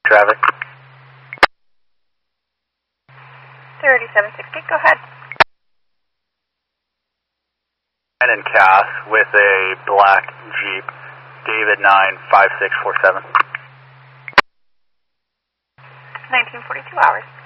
Traffic. 3760, go ahead. And Cass with a black Jeep, David 95647. 1942 hours.